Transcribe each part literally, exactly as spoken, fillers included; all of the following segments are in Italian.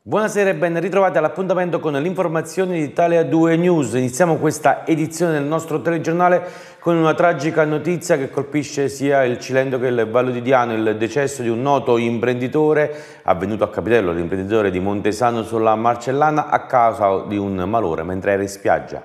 Buonasera e ben ritrovati all'appuntamento con l'informazione di Italia due News. Iniziamo questa edizione del nostro telegiornale con una tragica notizia che colpisce sia il Cilento che il Vallo di Diano: il decesso di un noto imprenditore avvenuto a Capitello, l'imprenditore di Montesano sulla Marcellana, a causa di un malore mentre era in spiaggia.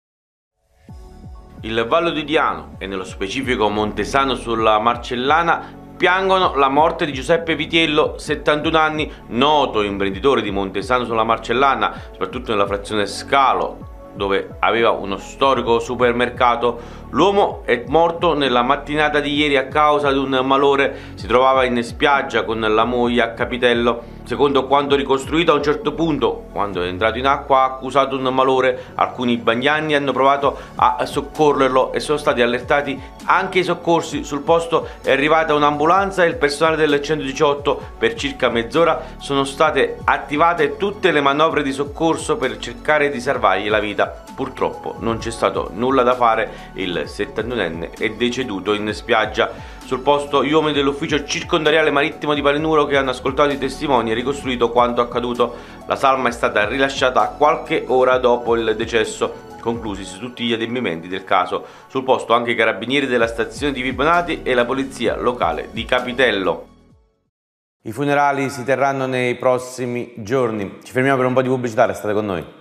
Il Vallo di Diano e nello specifico Montesano sulla Marcellana piangono la morte di Giuseppe Vitiello, settantuno anni, noto imprenditore di Montesano sulla Marcellana, soprattutto nella frazione Scalo, dove aveva uno storico supermercato. L'uomo è morto nella mattinata di ieri a causa di un malore. Si trovava in spiaggia con la moglie a Capitello. Secondo quanto ricostruito, a un certo punto, quando è entrato in acqua, ha accusato un malore. Alcuni bagnanti hanno provato a soccorrerlo e sono stati allertati anche i soccorsi. Sul posto è arrivata un'ambulanza e il personale del centodiciotto. Per circa mezz'ora sono state attivate tutte le manovre di soccorso per cercare di salvargli la vita. Purtroppo non c'è stato nulla da fare, il settantunenne è deceduto in spiaggia. Sul posto gli uomini dell'ufficio circondariale marittimo di Palinuro, che hanno ascoltato i testimoni e ricostruito quanto accaduto. La salma è stata rilasciata qualche ora dopo il decesso, conclusisi tutti gli adempimenti del caso. Sul posto anche i carabinieri della stazione di Vibonati e la polizia locale di Capitello. I funerali si terranno nei prossimi giorni. Ci fermiamo per un po' di pubblicità, restate con noi.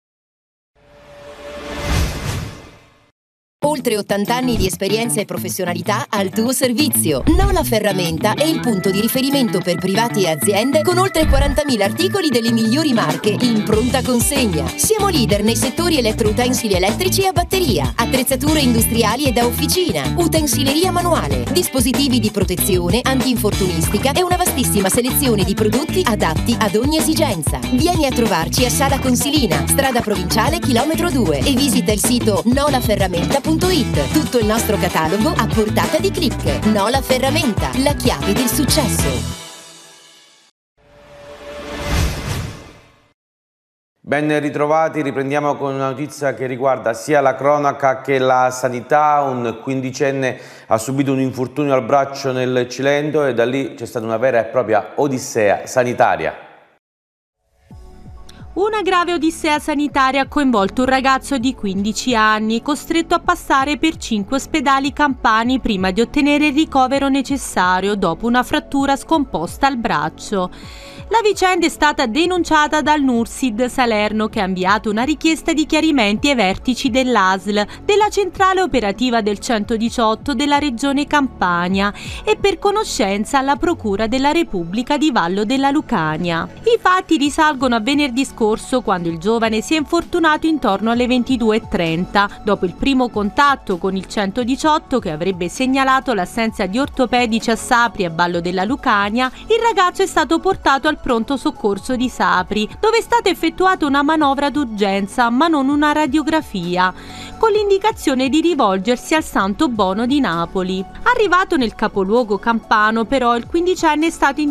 Oltre ottanta anni di esperienza e professionalità al tuo servizio. Nola Ferramenta è il punto di riferimento per privati e aziende con oltre quarantamila articoli delle migliori marche in pronta consegna. Siamo leader nei settori elettroutensili elettrici e a batteria, attrezzature industriali e da officina, utensileria manuale, dispositivi di protezione, antinfortunistica e una vastissima selezione di prodotti adatti ad ogni esigenza. Vieni a trovarci a Sala Consilina, strada provinciale chilometro due, e visita il sito nola ferramenta punto it. Tutto il nostro catalogo a portata di click. Nola Ferramenta, la chiave del successo. Ben ritrovati, riprendiamo con una notizia che riguarda sia la cronaca che la sanità. Un quindicenne ha subito un infortunio al braccio nel Cilento e da lì c'è stata una vera e propria odissea sanitaria. Una grave odissea sanitaria ha coinvolto un ragazzo di quindici anni, costretto a passare per cinque ospedali campani prima di ottenere il ricovero necessario dopo una frattura scomposta al braccio. La vicenda è stata denunciata dal NURSID Salerno, che ha inviato una richiesta di chiarimenti ai vertici dell'A S L, della centrale operativa del centodiciotto della regione Campania, e per conoscenza alla Procura della Repubblica di Vallo della Lucania. I fatti risalgono a venerdì scorso, quando il giovane si è infortunato intorno alle ventidue e trenta. Dopo il primo contatto con il centodiciotto, che avrebbe segnalato l'assenza di ortopedici a Sapri e a Vallo della Lucania, il ragazzo è stato portato al pronto soccorso di Sapri, dove è stata effettuata una manovra d'urgenza ma non una radiografia, con l'indicazione di rivolgersi al Santo Bono di Napoli. Arrivato nel capoluogo campano, però, il quindicenne è stato